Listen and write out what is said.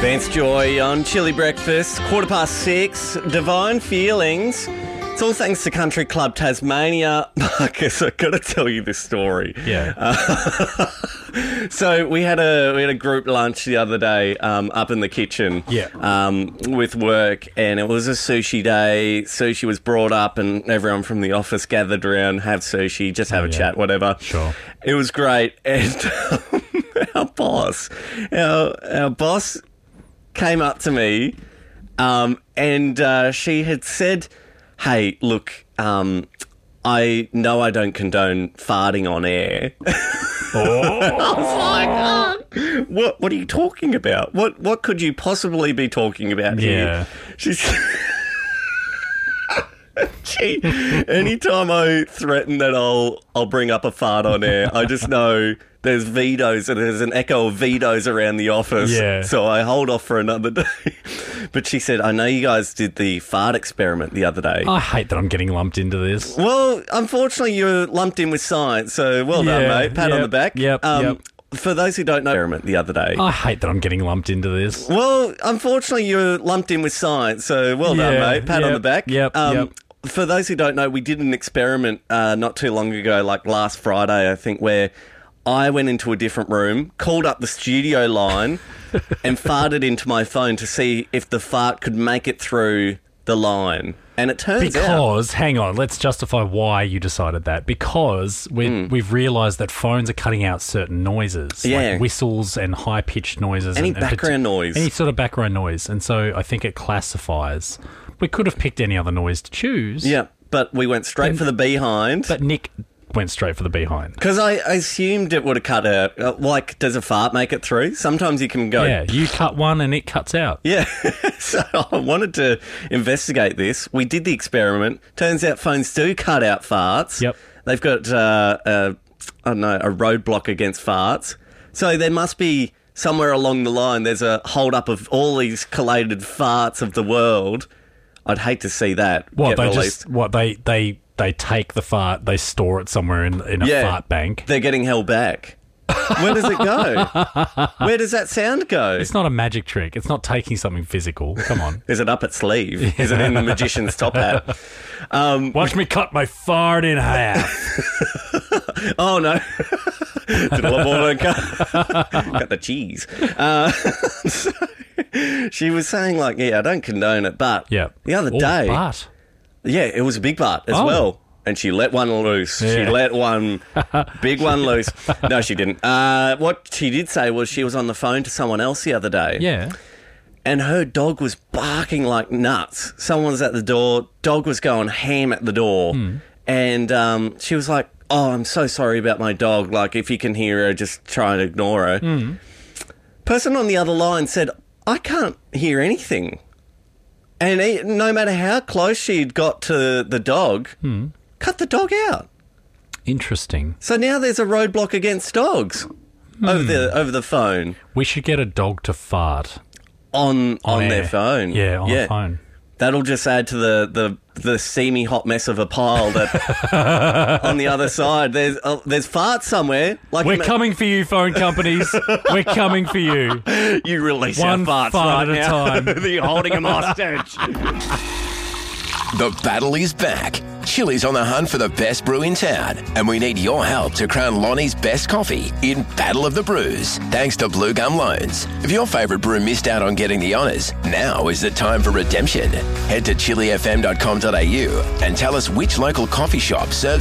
Vance Joy on Chili Breakfast, 6:15, Divine Feelings. It's all thanks to Country Club Tasmania. Marcus, I've got to tell you this story. Yeah. So we had a group lunch the other day up in the kitchen with work, and it was a sushi day. Sushi was brought up and everyone from the office gathered around, have sushi, just have a chat, whatever. Sure. It was great. And our boss came up to me and she had said, "Hey, look, I know I don't condone farting on air." I was like, what are you talking about? What could you possibly be talking about here? Anytime I threaten that I'll bring up a fart on air, I just know there's vetoes and there's an echo of vetoes around the office. Yeah. So I hold off for another day. But she said, "I know you guys did the fart experiment the other day." I hate that I'm getting lumped into this. Well, unfortunately, you're lumped in with science, so well done, mate. Pat on the back. Yep. For those who don't know, experiment the other day. I hate that I'm getting lumped into this. Well, unfortunately, you're lumped in with science, so well done, mate. Pat on the back. Yep. For those who don't know, we did an experiment not too long ago, like last Friday, I think, where I went into a different room, called up the studio line and farted into my phone to see if the fart could make it through the line. And it turns out... hang on, let's justify why you decided that. Because we've realised that phones are cutting out certain noises, like whistles and high-pitched noises. Any background noise. Any sort of background noise. And so I think it classifies. We could have picked any other noise to choose. Yeah, but we went straight for the behind. But Nick went straight for the behind. Because I assumed it would have cut out. Like, does a fart make it through? Sometimes you can go... Yeah, you cut one and it cuts out. Yeah. So I wanted to investigate this. We did the experiment. Turns out phones do cut out farts. Yep. They've got, a roadblock against farts. So there must be somewhere along the line there's a hold-up of all these collated farts of the world. I'd hate to see that get released. They take the fart, they store it somewhere in a fart bank. They're getting held back. Where does it go? Where does that sound go? It's not a magic trick. It's not taking something physical. Come on. Is it up its sleeve? Is it in the magician's top hat? Watch me cut my fart in half. Oh, no. Did a lot more than cut the cheese. She was saying, like, I don't condone it, but the other day... But. Yeah, it was a big butt as well. And she let one loose. Yeah. She let one big one loose. No, she didn't. What she did say was she was on the phone to someone else the other day. Yeah. And her dog was barking like nuts. Someone was at the door. Dog was going ham at the door. And she was like, "Oh, I'm so sorry about my dog. Like, if you can hear her, just try and ignore her." Person on the other line said, "I can't hear anything." And no matter how close she'd got to the dog, cut the dog out. Interesting. So now there's a roadblock against dogs over the phone. We should get a dog to fart on their phone. Yeah, on the phone. That'll just add to the steamy hot mess of a pile that on the other side there's farts somewhere. Like we're coming for you, phone companies. We're coming for you. You release one our farts fart right at now. a time. You're holding them hostage. The battle is back. Chili's on the hunt for the best brew in town, and we need your help to crown Lonnie's best coffee in Battle of the Brews, thanks to Blue Gum Loans. If your favourite brew missed out on getting the honours, now is the time for redemption. Head to chilifm.com.au and tell us which local coffee shop serves